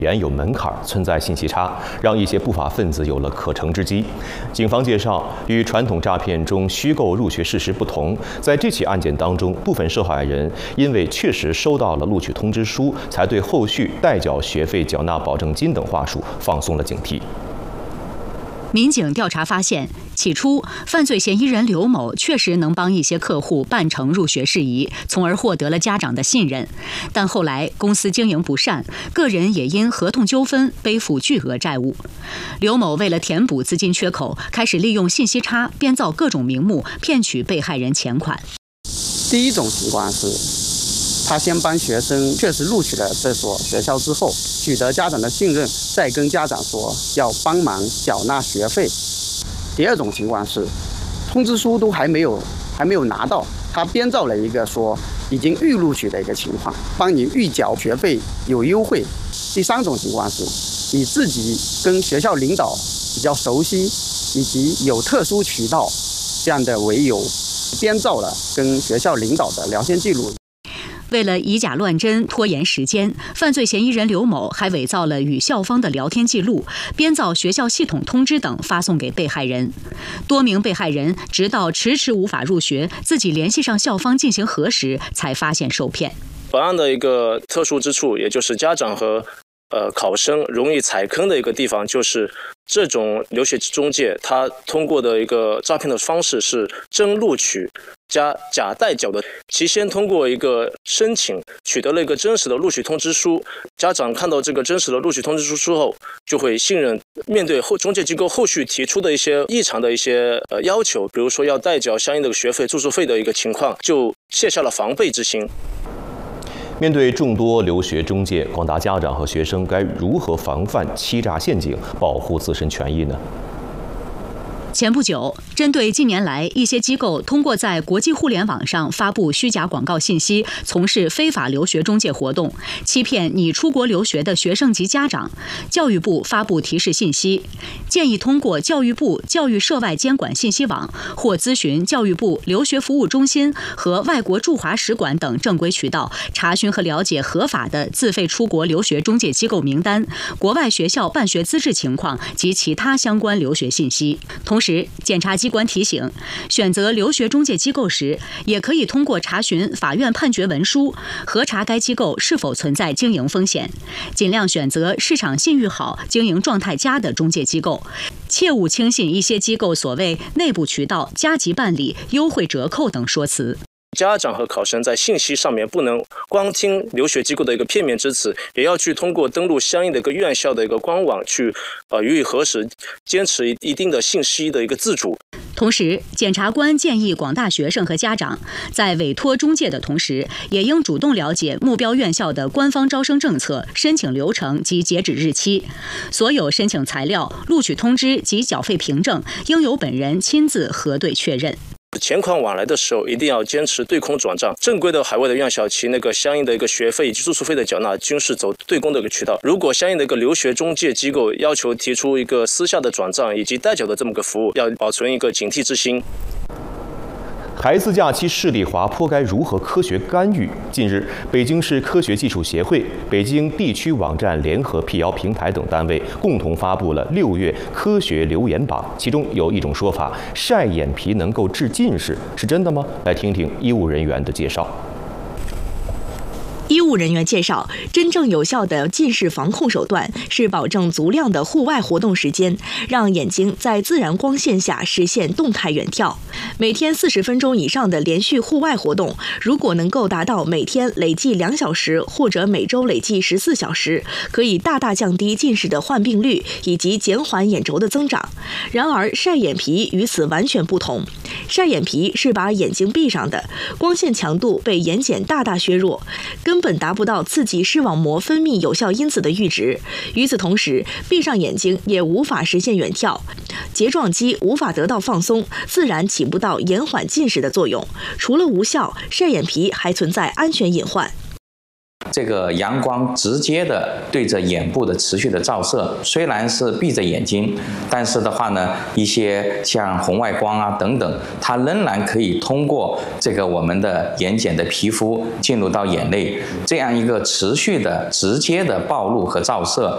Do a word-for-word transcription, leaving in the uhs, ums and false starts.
原有门槛，存在信息差，让一些不法分子有了可乘之机。警方介绍，与传统诈骗中虚构入学事实不同，在这起案件当中，部分受害人因为确实收到了录取通知书，才对后续代缴学费、缴纳保证金等话术放松了警惕。 民警调查发现，起初犯罪嫌疑人刘某确实能帮一些客户办成入学事宜，从而获得了家长的信任。但后来公司经营不善，个人也因合同纠纷背负巨额债务。刘某为了填补资金缺口，开始利用信息差编造各种名目，骗取被害人钱款。 第一种情况是，他先帮学生确实录取了这所学校之后，取得家长的信任，再跟家长说要帮忙缴纳学费。第二种情况是，通知书都还没有还没有拿到，他编造了一个说已经预录取的一个情况，帮你预缴学费有优惠。第三种情况是，你自己跟学校领导比较熟悉，以及有特殊渠道这样的为由，编造了跟学校领导的聊天记录。 为了以假乱真、拖延时间，犯罪嫌疑人刘某还伪造了与校方的聊天记录，编造学校系统通知等发送给被害人。多名被害人直到迟迟无法入学，自己联系上校方进行核实，才发现受骗。 本案的一个特殊之处，也就是家长和呃考生容易踩坑的一个地方，就是这种留学中介他通过的一个诈骗的方式是真录取加假代缴的。其先通过一个申请取得了一个真实的录取通知书，家长看到这个真实的录取通知书之后，就会信任面对后中介机构后续提出的一些异常的一些呃要求，比如说要代缴相应的学费、住宿费的一个情况，就卸下了防备之心。 面对众多留学中介，广大家长和学生该如何防范欺诈陷阱，保护自身权益呢？ 前不久，针对近年来一些机构通过在国际互联网上发布虚假广告信息，从事非法留学中介活动，欺骗拟出国留学的学生及家长，教育部发布提示信息，建议通过教育部教育涉外监管信息网或咨询教育部留学服务中心和外国驻华使馆等正规渠道，查询和了解合法的自费出国留学中介机构名单、国外学校办学资质情况及其他相关留学信息。同时，检察机关提醒，选择留学中介机构时，也可以通过查询法院判决文书，核查该机构是否存在经营风险，尽量选择市场信誉好、经营状态佳的中介机构，切勿轻信一些机构所谓内部渠道、加急办理、优惠折扣等说辞。 家长和考生在信息上面不能光听留学机构的一个片面之词，也要去通过登录相应的一个院校的一个官网去呃予以核实，坚持一定的信息的一个自主。 同时，检察官建议广大学生和家长在委托中介的同时，也应主动了解目标院校的官方招生政策、申请流程及截止日期。所有申请材料、录取通知及缴费凭证应由本人亲自核对确认。 钱款往来的时候，一定要坚持对空转账。正规的海外的院校，其那个相应的一个学费以及住宿费的缴纳，均是走对公的一个渠道。如果相应的一个留学中介机构要求提出一个私下的转账以及代缴的这么个服务，要保存一个警惕之心。 孩子假期视力滑坡该如何科学干预？近日，北京市科学技术协会、北京地区网站联合辟谣平台等单位共同发布了六月科学留言榜，其中有一种说法，晒眼皮能够治近视，是真的吗？来听听医务人员的介绍。 医务人员介绍，真正有效的近视防控手段是保证足量的户外活动时间，让眼睛在自然光线下实现动态远眺。每天四十分钟以上的连续户外活动，如果能够达到每天累计两小时或者每周累计十四小时，可以大大降低近视的患病率以及减缓眼轴的增长。然而，晒眼皮与此完全不同。晒眼皮是把眼睛闭上的，光线强度被眼睑大大削弱，根本达不到刺激视网膜分泌有效因子的阈值。与此同时，闭上眼睛也无法实现远眺，睫状肌无法得到放松，自然起不到延缓近视的作用。除了无效，晒眼皮还存在安全隐患。 这个阳光直接的对着眼部的持续的照射，虽然是闭着眼睛，但是的话呢，一些像红外光啊等等，它仍然可以通过这个我们的眼睑的皮肤进入到眼内，这样一个持续的直接的暴露和照射，